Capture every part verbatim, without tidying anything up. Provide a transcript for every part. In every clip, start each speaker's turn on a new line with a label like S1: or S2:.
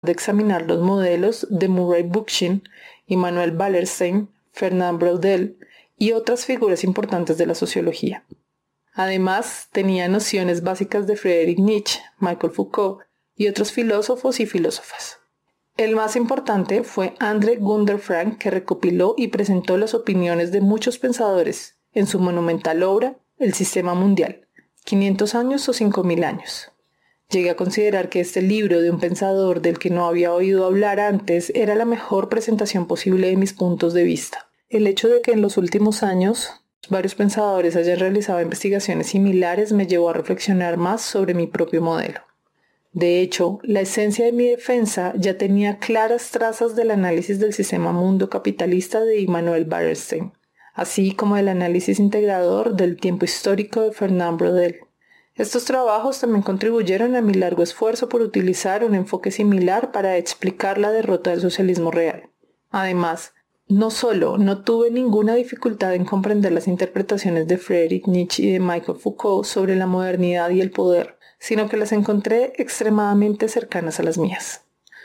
S1: de examinar los modelos de Murray Bookchin, Immanuel Wallerstein, Fernand Braudel y otras figuras importantes de la sociología. Además, tenía nociones básicas de Friedrich Nietzsche, Michel Foucault y otros filósofos y filósofas. El más importante fue André Gunder Frank, que recopiló y presentó las opiniones de muchos pensadores en su monumental obra El Sistema Mundial, quinientos años o cinco mil años. Llegué a considerar que este libro de un pensador del que no había oído hablar antes era la mejor presentación posible de mis puntos de vista. El hecho de que en los últimos años varios pensadores hayan realizado investigaciones similares me llevó a reflexionar más sobre mi propio modelo. De hecho, la esencia de mi defensa ya tenía claras trazas del análisis del sistema mundo capitalista de Immanuel Wallerstein, así como del análisis integrador del tiempo histórico de Fernand Braudel. Estos trabajos también contribuyeron a mi largo esfuerzo por utilizar un enfoque similar para explicar la derrota del socialismo real. Además, no solo no tuve ninguna dificultad en comprender las interpretaciones de Friedrich Nietzsche y de Michel Foucault sobre la modernidad y el poder, sino que las encontré extremadamente cercanas a las mías.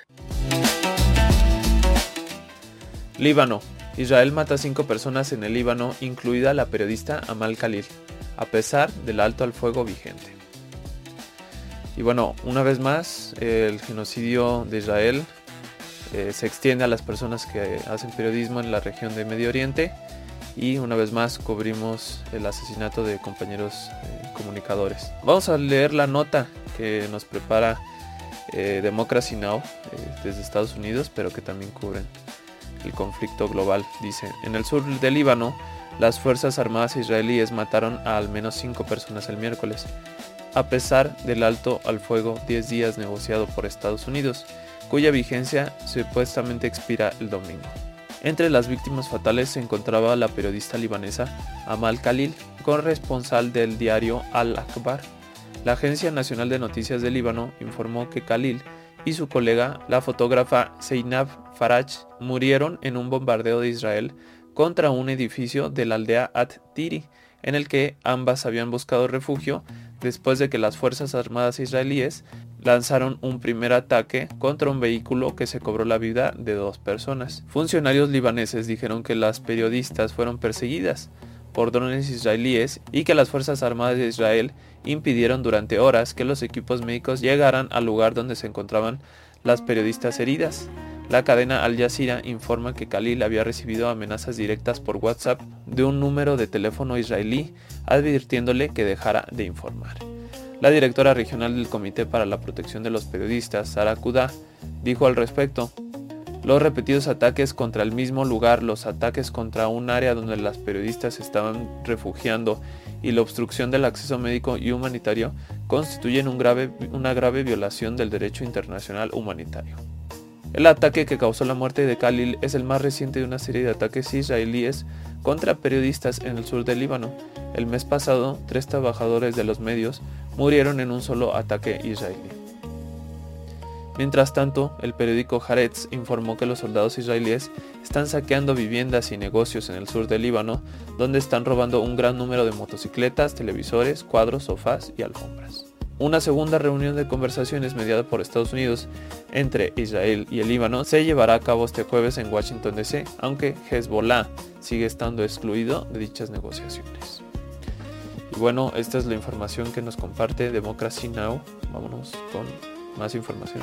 S2: Líbano. Israel mata a cinco personas en el Líbano, incluida la periodista Amal Khalil, a pesar del alto al fuego vigente. Y bueno, una vez más, el genocidio de Israel eh, se extiende a las personas que hacen periodismo en la región de Medio Oriente, y una vez más cubrimos el asesinato de compañeros eh, comunicadores. Vamos a leer la nota que nos prepara eh, Democracy Now! Eh, desde Estados Unidos, pero que también cubren el conflicto global. Dice: en el sur del Líbano, las fuerzas armadas israelíes mataron a al menos cinco personas el miércoles, a pesar del alto al fuego diez días negociado por Estados Unidos, cuya vigencia supuestamente expira el domingo. Entre las víctimas fatales se encontraba la periodista libanesa Amal Khalil, corresponsal del diario Al-Akhbar. La Agencia Nacional de Noticias de Líbano informó que Khalil y su colega, la fotógrafa Zeinab Faraj, murieron en un bombardeo de Israel contra un edificio de la aldea At-Tiri, en el que ambas habían buscado refugio después de que las Fuerzas Armadas israelíes lanzaron un primer ataque contra un vehículo que se cobró la vida de dos personas. Funcionarios libaneses dijeron que las periodistas fueron perseguidas por drones israelíes y que las Fuerzas Armadas de Israel impidieron durante horas que los equipos médicos llegaran al lugar donde se encontraban las periodistas heridas. La cadena Al Jazeera informa que Khalil había recibido amenazas directas por WhatsApp de un número de teléfono israelí, advirtiéndole que dejara de informar. La directora regional del Comité para la Protección de los Periodistas, Sara Kudá, dijo al respecto: los repetidos ataques contra el mismo lugar, los ataques contra un área donde las periodistas estaban refugiando y la obstrucción del acceso médico y humanitario constituyen un grave, una grave violación del derecho internacional humanitario. El ataque que causó la muerte de Khalil es el más reciente de una serie de ataques israelíes contra periodistas en el sur del Líbano. El mes pasado, tres trabajadores de los medios murieron en un solo ataque israelí. Mientras tanto, el periódico Haaretz informó que los soldados israelíes están saqueando viviendas y negocios en el sur del Líbano, donde están robando un gran número de motocicletas, televisores, cuadros, sofás y alfombras. Una segunda reunión de conversaciones mediada por Estados Unidos entre Israel y el Líbano se llevará a cabo este jueves en Washington D C, aunque Hezbollah sigue estando excluido de dichas negociaciones. Y bueno, esta es la información que nos comparte Democracy Now! Vámonos con más información.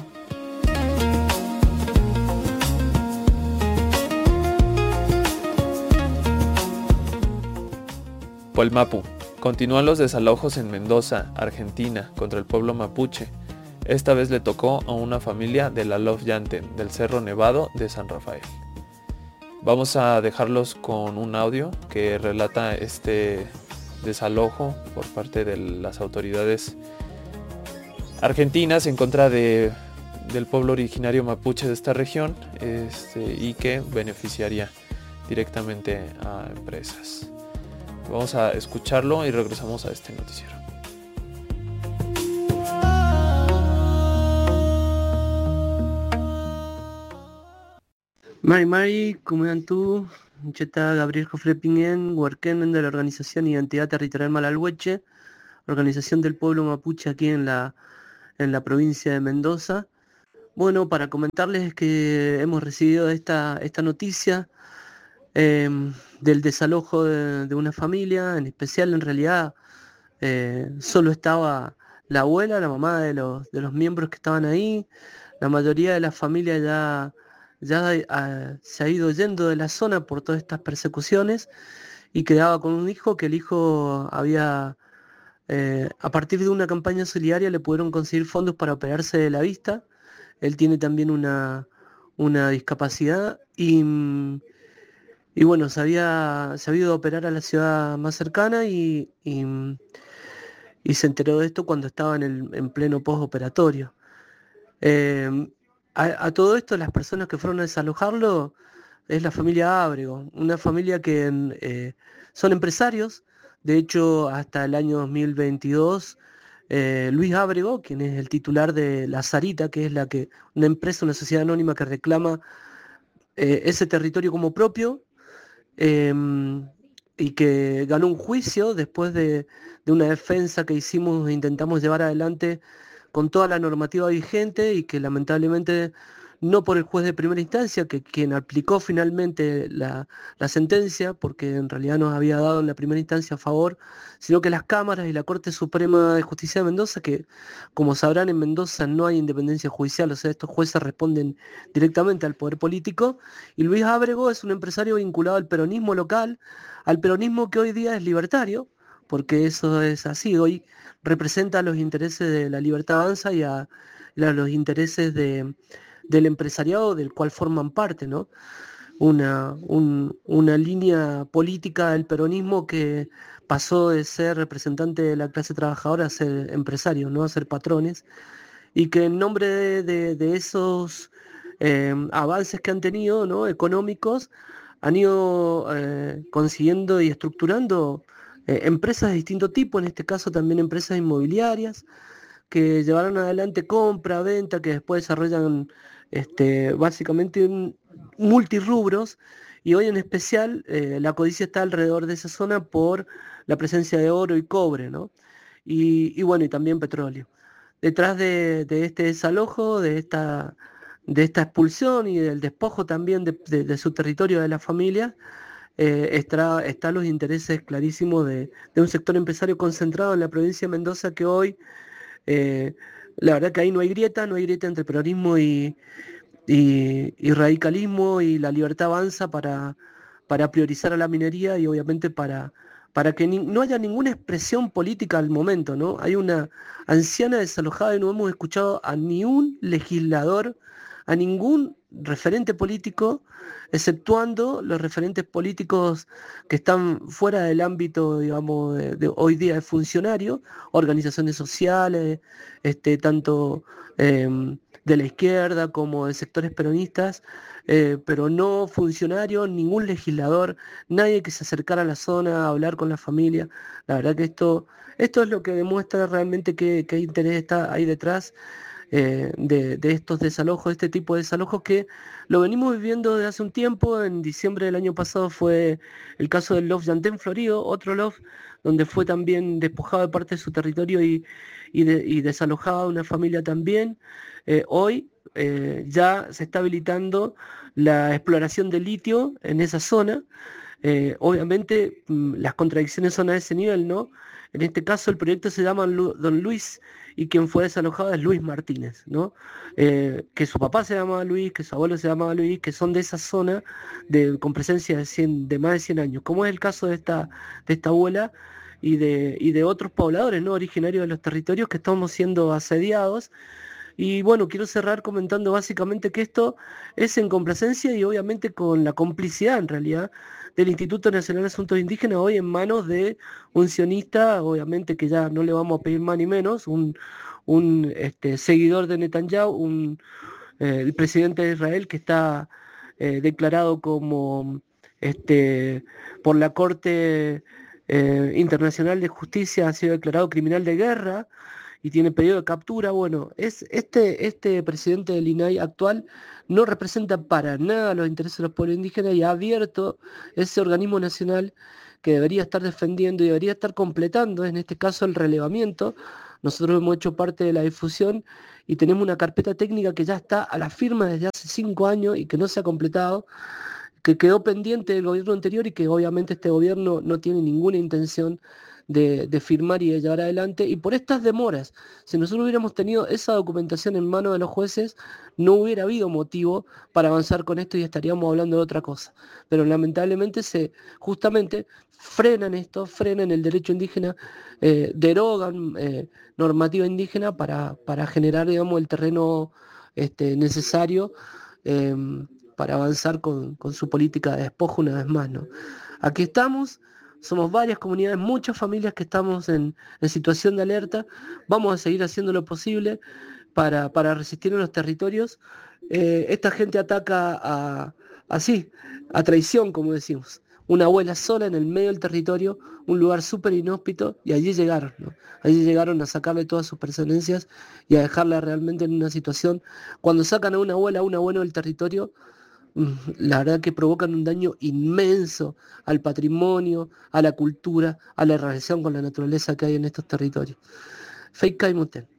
S2: Puelmapu. Continúan los desalojos en Mendoza, Argentina, contra el pueblo mapuche. Esta vez le tocó a una familia de la Love Yanten, del Cerro Nevado de San Rafael. Vamos a dejarlos con un audio que relata este desalojo por parte de las autoridades argentinas en contra de, del pueblo originario mapuche de esta región, este, y que beneficiaría directamente a empresas. Vamos a escucharlo y regresamos a este noticiero.
S3: Mari Mari, Kumeantú, Cheta Gabriel Jofre Pingen, Huarquén de la Organización Identidad Territorial Malalhueche, Organización del Pueblo Mapuche aquí en la, en la provincia de Mendoza. Bueno, para comentarles que hemos recibido esta, esta noticia eh, del desalojo de, de una familia, en especial en realidad eh, solo estaba la abuela, la mamá de los, de los miembros que estaban ahí. La mayoría de la familia ya, ya ah, se ha ido yendo de la zona por todas estas persecuciones y quedaba con un hijo que el hijo había, eh, a partir de una campaña solidaria le pudieron conseguir fondos para operarse de la vista. Él tiene también una, una discapacidad y, mm, y bueno, se había, se había ido a operar a la ciudad más cercana y, y, mm, y se enteró de esto cuando estaba en, el, en pleno postoperatorio. Eh, a, a todo esto, las personas que fueron a desalojarlo es la familia Ábrego, una familia que eh, son empresarios. De hecho, hasta el año dos mil veintidós, eh, Luis Ábrego, quien es el titular de La Sarita, que es la que, una empresa, una sociedad anónima que reclama eh, ese territorio como propio, eh, y que ganó un juicio después de, de una defensa que hicimos e intentamos llevar adelante con toda la normativa vigente y que lamentablemente no por el juez de primera instancia, que quien aplicó finalmente la, la sentencia, porque en realidad nos había dado en la primera instancia a favor, sino que las cámaras y la Corte Suprema de Justicia de Mendoza, que como sabrán en Mendoza no hay independencia judicial, o sea, estos jueces responden directamente al poder político, y Luis Ábrego es un empresario vinculado al peronismo local, al peronismo que hoy día es libertario, porque eso es así, hoy representa los intereses de la Libertad Avanza y a, y a los intereses de, del empresariado del cual forman parte, ¿no? Una, un, una línea política del peronismo que pasó de ser representante de la clase trabajadora a ser empresarios, ¿no? A ser patrones, y que en nombre de, de, de esos eh, avances que han tenido, ¿no? Económicos, han ido eh, consiguiendo y estructurando eh, empresas de distinto tipo, en este caso también empresas inmobiliarias, que llevaron adelante compra, venta, que después desarrollan este, básicamente un, multirrubros, y hoy en especial eh, la codicia está alrededor de esa zona por la presencia de oro y cobre, ¿no? Y, y bueno, y también petróleo. Detrás de, de este desalojo, de esta, de esta expulsión y del despojo también de, de, de su territorio de la familia, eh, está, están los intereses clarísimos de, de un sector empresario concentrado en la provincia de Mendoza que hoy, eh, la verdad que ahí no hay grieta, no hay grieta entre peronismo y, y, y radicalismo, y la Libertad Avanza para, para priorizar a la minería y obviamente para, para que ni, no haya ninguna expresión política al momento, ¿no? Hay una anciana desalojada y no hemos escuchado a ni un legislador, a ningún referente político, exceptuando los referentes políticos que están fuera del ámbito, digamos, de, de hoy día de funcionario, organizaciones sociales, este, tanto eh, de la izquierda como de sectores peronistas, eh, pero no funcionarios, ningún legislador, nadie que se acercara a la zona a hablar con la familia. La verdad que esto, esto es lo que demuestra realmente qué, qué interés está ahí detrás eh, de, de estos desalojos, este tipo de desalojos que lo venimos viviendo desde hace un tiempo. En diciembre del año pasado fue el caso del Lof Yantén Florido, otro Lof, donde fue también despojado de parte de su territorio y, y, de, y desalojada una familia también. Eh, hoy eh, ya se está habilitando la exploración de litio en esa zona. Eh, obviamente mm, las contradicciones son a ese nivel, ¿no? En este caso el proyecto se llama Lu- Don Luis y quien fue desalojado es Luis Martínez, ¿no? Eh, que su papá se llamaba Luis, que su abuelo se llamaba Luis, que son de esa zona de, con presencia de, cien, de más de cien años, como es el caso de esta, de esta abuela y de, y de otros pobladores, ¿no? Originarios de los territorios que estamos siendo asediados. Y bueno, quiero cerrar comentando básicamente que esto es en complacencia y obviamente con la complicidad en realidad del Instituto Nacional de Asuntos Indígenas, hoy en manos de un sionista, obviamente que ya no le vamos a pedir más ni menos, un, un este, seguidor de Netanyahu, un, eh, el presidente de Israel que está eh, declarado como este, por la Corte eh, Internacional de Justicia, ha sido declarado criminal de guerra y tiene pedido de captura. Bueno, es, este, este presidente del I N A I actual no representa para nada los intereses de los pueblos indígenas y ha abierto ese organismo nacional que debería estar defendiendo y debería estar completando, en este caso, el relevamiento Nosotros hemos hecho parte de la difusión y tenemos una carpeta técnica que ya está a la firma desde hace cinco años y que no se ha completado, que quedó pendiente del gobierno anterior y que obviamente este gobierno no tiene ninguna intención de, de firmar y de llevar adelante. Y por estas demoras, si nosotros hubiéramos tenido esa documentación en manos de los jueces, no hubiera habido motivo para avanzar con esto y estaríamos hablando de otra cosa. Pero lamentablemente se justamente frenan esto, frenan el derecho indígena, eh, derogan eh, normativa indígena para, para generar, digamos, el terreno este, necesario eh, para avanzar con, con su política de despojo una vez más, ¿no? Aquí estamos, somos varias comunidades, muchas familias que estamos en, en situación de alerta, vamos a seguir haciendo lo posible para, para resistir en los territorios. Eh, esta gente ataca a, así, a traición, como decimos. Una abuela sola en el medio del territorio, un lugar súper inhóspito, y allí llegaron, ¿no? Allí llegaron a sacarle todas sus pertenencias y a dejarla realmente en una situación. Cuando sacan a una abuela, a un abuelo del territorio, la verdad que provocan un daño inmenso al patrimonio, a la cultura, a la relación con la naturaleza que hay en estos territorios. Fake Caimuten.